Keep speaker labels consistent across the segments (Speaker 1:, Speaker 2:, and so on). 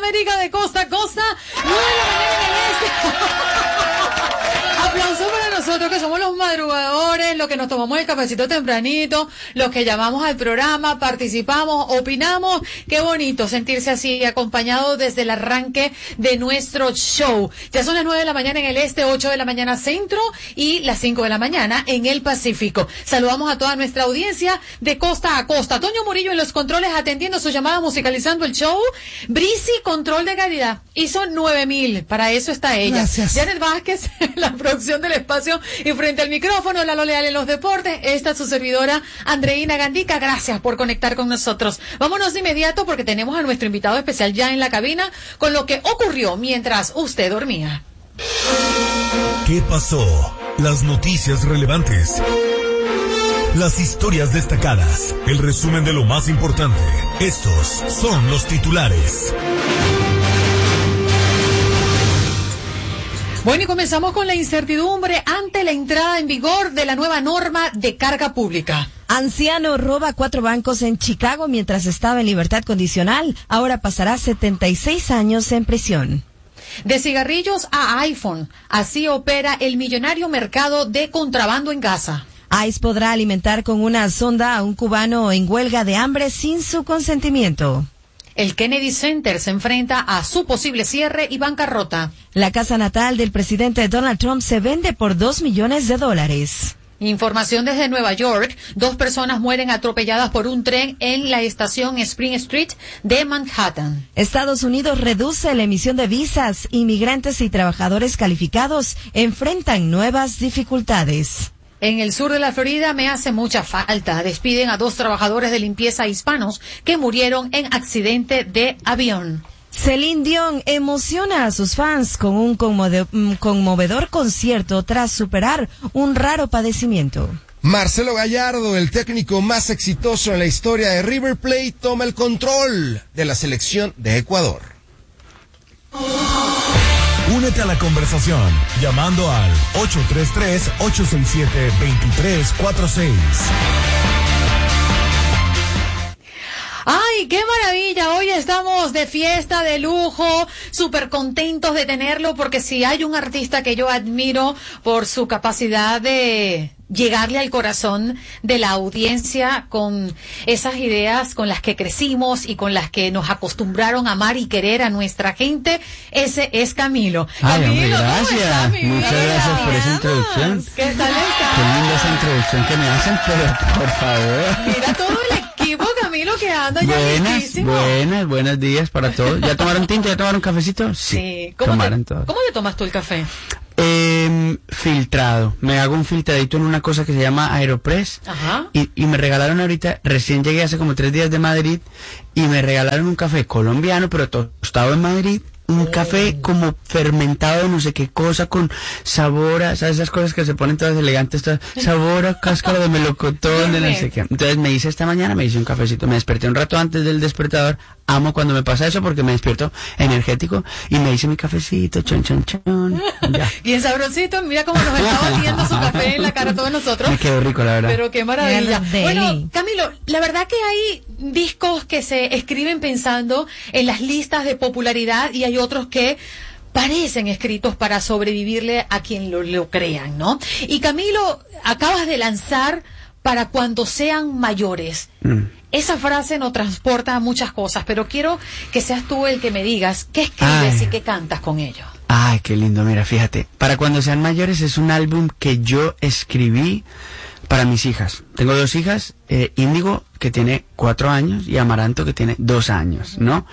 Speaker 1: América de costa a costa, 9 de la mañana en el este. Aplauso para nosotros que somos los madrugadores, los que nos tomamos el cafecito tempranito, los que llamamos al programa, participamos, opinamos. Qué bonito sentirse así, acompañado desde el arranque de nuestro show. Ya son las 9 de la mañana en el este, 8 de la mañana centro y las 5 de la mañana en el Pacífico. Saludamos a toda nuestra audiencia de costa a costa. Toño Murillo en los controles atendiendo sus llamadas, musicalizando el show. Brisi, control de calidad. Hizo 9,000. Para eso está ella.
Speaker 2: Gracias.
Speaker 1: Janet Vázquez, la producción del espacio y frente al micrófono, Lalo Leal en los deportes. Esta es su servidora, Andreina Gandica. Gracias por conectar con nosotros. Vámonos de inmediato porque tenemos a nuestro invitado especial ya en la cabina con lo que ocurrió mientras usted dormía.
Speaker 3: ¿Qué pasó? Las noticias relevantes. Las historias destacadas. El resumen de lo más importante. Estos son los titulares.
Speaker 1: Bueno, y comenzamos con la incertidumbre ante la entrada en vigor de la nueva norma de carga pública.
Speaker 4: Anciano roba 4 bancos en Chicago mientras estaba en libertad condicional. Ahora pasará 76 años en prisión.
Speaker 1: De cigarrillos a iPhone. Así opera el millonario mercado de contrabando en Gaza.
Speaker 4: ICE podrá alimentar con una sonda a un cubano en huelga de hambre sin su consentimiento.
Speaker 1: El Kennedy Center se enfrenta a su posible cierre y bancarrota.
Speaker 4: La casa natal del presidente Donald Trump se vende por $2 millones.
Speaker 1: Información desde Nueva York. 2 personas mueren atropelladas por un tren en la estación Spring Street de Manhattan.
Speaker 4: Estados Unidos reduce la emisión de visas. Inmigrantes y trabajadores calificados enfrentan nuevas dificultades.
Speaker 1: En el sur de la Florida me hace mucha falta. Despiden a 2 trabajadores de limpieza hispanos que murieron en accidente de avión.
Speaker 4: Celine Dion emociona a sus fans con un conmovedor concierto tras superar un raro padecimiento.
Speaker 2: Marcelo Gallardo, el técnico más exitoso en la historia de River Plate, toma el control de la selección de Ecuador.
Speaker 3: Únete a la conversación llamando al 833-867-2346.
Speaker 1: ¡Ay, qué maravilla! Hoy estamos de fiesta, de lujo, súper contentos de tenerlo, porque si hay un artista que yo admiro por su capacidad de llegarle al corazón de la audiencia con esas ideas con las que crecimos y con las que nos acostumbraron a amar y querer a nuestra gente, ese es Camilo.
Speaker 5: Ay,
Speaker 1: Camilo,
Speaker 5: hombre,
Speaker 1: ¿cómo está,
Speaker 5: gracias.
Speaker 1: mi vida?
Speaker 5: Muchas gracias por esa introducción.
Speaker 1: ¿Qué tal está?
Speaker 5: Qué linda esa introducción que me hacen, pero por favor.
Speaker 1: Mira todo el equipo, Camilo, que anda ya listísimo.
Speaker 5: Buenos días para todos. ¿Ya tomaron tinto? ¿Ya tomaron cafecito?
Speaker 1: Sí.
Speaker 5: ¿Cómo
Speaker 1: ¿Cómo
Speaker 5: todo?
Speaker 1: te tomas tú el café?
Speaker 5: Filtrado. Me hago un filtradito en una cosa que se llama Aeropress.
Speaker 1: Ajá.
Speaker 5: Y me regalaron ahorita, recién llegué hace como 3 días de Madrid, y me regalaron un café colombiano, pero tostado en Madrid. Un café como fermentado de no sé qué cosa, con sabor a, ¿sabes? Esas cosas que se ponen todas elegantes, sabor a cáscara de melocotón, de no sé qué. Entonces me hice esta mañana, me hice un cafecito, me desperté un rato antes del despertador. Amo cuando me pasa eso porque me despierto energético y me hice mi cafecito, chon. Ya.
Speaker 1: Bien sabrosito, mira cómo nos está batiendo su café en la cara a todos nosotros.
Speaker 5: Me quedó rico, la verdad.
Speaker 1: Pero qué maravilla.
Speaker 4: Deli.
Speaker 1: Bueno, Camilo, la verdad que hay discos que se escriben pensando en las listas de popularidad y hay otros que parecen escritos para sobrevivirle a quien lo crean, ¿no? Y Camilo, acabas de lanzar Para cuando sean mayores. Esa frase nos transporta a muchas cosas, pero quiero que seas tú el que me digas qué escribes y qué cantas con ello.
Speaker 5: Ay, qué lindo, mira, fíjate. Para cuando sean mayores es un álbum que yo escribí para mis hijas. Tengo 2 hijas, Índigo, que tiene 4 años, y Amaranto, que tiene 2 años, ¿no?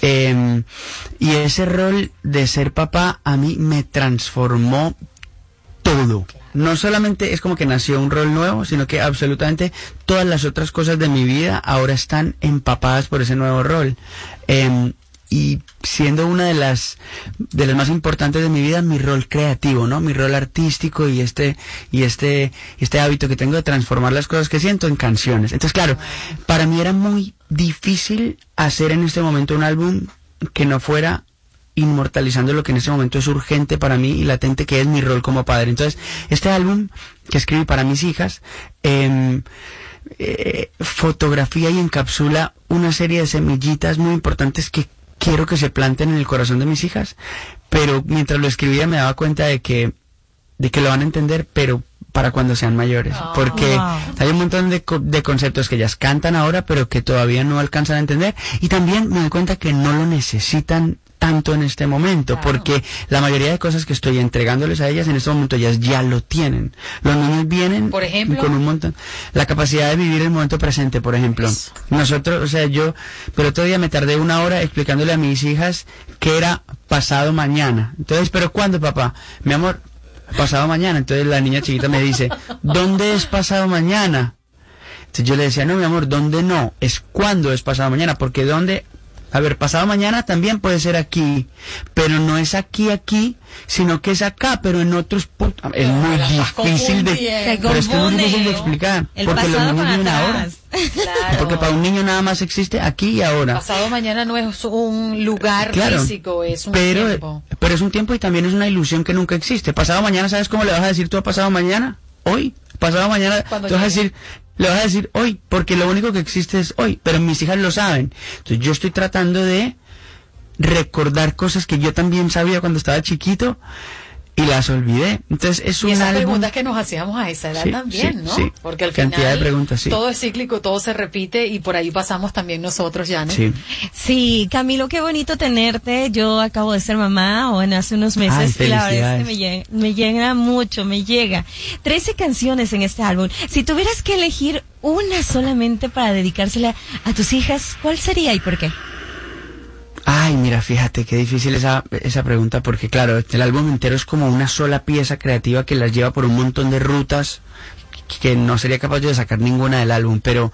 Speaker 5: Y ese rol de ser papá a mí me transformó todo. No solamente es como que nació un rol nuevo, sino que absolutamente todas las otras cosas de mi vida ahora están empapadas por ese nuevo rol. Y siendo una de las más importantes de mi vida, mi rol creativo, ¿no? Mi rol artístico y este hábito que tengo de transformar las cosas que siento en canciones. Entonces, claro, para mí era muy difícil hacer en este momento un álbum que no fuera inmortalizando lo que en ese momento es urgente para mí y latente, que es mi rol como padre. Entonces, este álbum que escribí para mis hijas, fotografía y encapsula una serie de semillitas muy importantes que quiero que se planten en el corazón de mis hijas, pero mientras lo escribía me daba cuenta de que lo van a entender, pero para cuando sean mayores, porque hay un montón de conceptos que ellas cantan ahora, pero que todavía no alcanzan a entender, y también me doy cuenta que no lo necesitan tanto en este momento, porque la mayoría de cosas que estoy entregándoles a ellas en este momento ellas ya lo tienen. Los niños vienen, por ejemplo, con un montón, la capacidad de vivir el momento presente, por ejemplo. Eso. Nosotros, o sea, pero todavía me tardé 1 hora explicándole a mis hijas que era pasado mañana. Entonces, ¿pero cuándo, papá? Mi amor, pasado mañana. Entonces la niña chiquita me dice, ¿dónde es pasado mañana? Entonces yo le decía, no, mi amor, ¿dónde no? Es cuándo es pasado mañana, porque ¿dónde? A ver, pasado mañana también puede ser aquí, pero no es aquí, sino que es acá, pero en otros puntos. Es muy difícil de explicar, porque los niños viven ahora. Claro. Porque para un niño nada más existe aquí y ahora.
Speaker 1: Pasado mañana no es un lugar físico, es un tiempo.
Speaker 5: Pero es un tiempo y también es una ilusión que nunca existe. Pasado mañana, ¿sabes cómo le vas a decir tú a pasado mañana? Hoy. Pasado mañana, tú vas a decir... Le vas a decir hoy, porque lo único que existe es hoy, pero mis hijas lo saben. Entonces yo estoy tratando de recordar cosas que yo también sabía cuando estaba chiquito y las olvidé. Entonces es un
Speaker 1: esas preguntas que nos hacíamos a esa edad también, ¿no?
Speaker 5: Sí.
Speaker 1: Porque al
Speaker 5: cantidad
Speaker 1: final
Speaker 5: de preguntas,
Speaker 1: todo es cíclico, todo se repite y por ahí pasamos también nosotros ya, ¿no?
Speaker 4: Sí, Camilo, qué bonito tenerte. Yo acabo de ser mamá, hace unos meses, y la verdad es que me llega mucho, me llega. 13 canciones en este álbum. Si tuvieras que elegir una solamente para dedicársela a tus hijas, ¿cuál sería y por qué?
Speaker 5: Ay, mira, fíjate qué difícil esa pregunta, porque claro, el álbum entero es como una sola pieza creativa que las lleva por un montón de rutas que no sería capaz de sacar ninguna del álbum, pero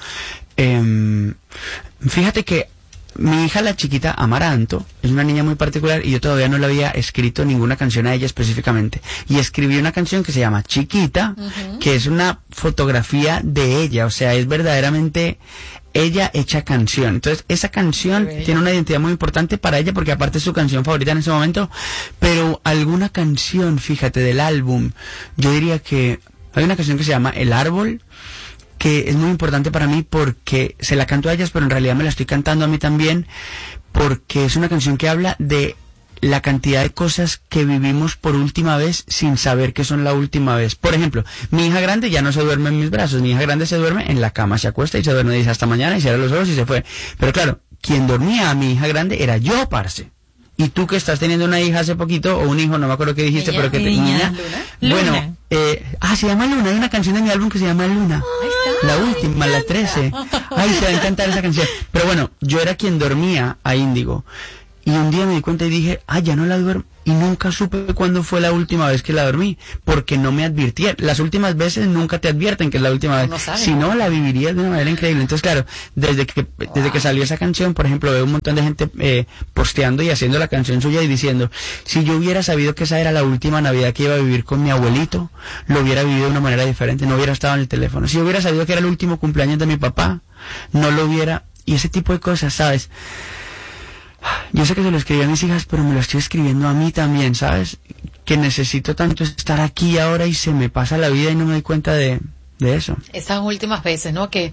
Speaker 5: fíjate que mi hija, la chiquita, Amaranto, es una niña muy particular y yo todavía no le había escrito ninguna canción a ella específicamente. Y escribí una canción que se llama Chiquita, que es una fotografía de ella, o sea, es verdaderamente ella hecha canción. Entonces, esa canción tiene una identidad muy importante para ella porque aparte es su canción favorita en ese momento, pero alguna canción, fíjate, del álbum, yo diría que hay una canción que se llama El Árbol, que es muy importante para mí porque se la canto a ellas, pero en realidad me la estoy cantando a mí también, porque es una canción que habla de la cantidad de cosas que vivimos por última vez sin saber que son la última vez. Por ejemplo, mi hija grande ya no se duerme en mis brazos, mi hija grande se duerme en la cama, se acuesta y se duerme, dice hasta mañana y cierra los ojos y se fue. Pero claro, quien dormía a mi hija grande era yo, parce. Y tú que estás teniendo una hija hace poquito, o un hijo, no me acuerdo qué dijiste, pero que niña. Bueno, se llama Luna, hay una canción de mi álbum que se llama Luna. La última, la 13. Ay, te va a encantar esa canción. Pero bueno, yo era quien dormía a Índigo. Y un día me di cuenta y dije, ya no la duermo. Y nunca supe cuándo fue la última vez que la dormí, porque no me advirtieron. Las últimas veces nunca te advierten que es la última vez. Si no, la vivirías de una manera increíble. Entonces, claro, desde que salió esa canción, por ejemplo, veo un montón de gente posteando y haciendo la canción suya y diciendo, si yo hubiera sabido que esa era la última Navidad que iba a vivir con mi abuelito, lo hubiera vivido de una manera diferente, no hubiera estado en el teléfono. Si hubiera sabido que era el último cumpleaños de mi papá, no lo hubiera... Y ese tipo de cosas, ¿sabes? Yo sé que se lo escribí a mis hijas, pero me lo estoy escribiendo a mí también, ¿sabes? Que necesito tanto estar aquí ahora y se me pasa la vida y no me doy cuenta de eso.
Speaker 1: Esas últimas veces, ¿no? Que